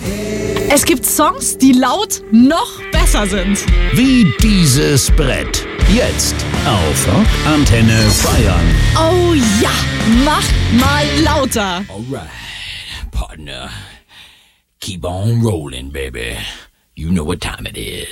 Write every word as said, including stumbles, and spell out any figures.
Es gibt Songs, die laut noch besser sind. Wie dieses Brett. Jetzt auf Rockantenne Bayern. Oh ja, mach mal lauter. Alright, partner. Keep on rolling, baby. You know what time it is.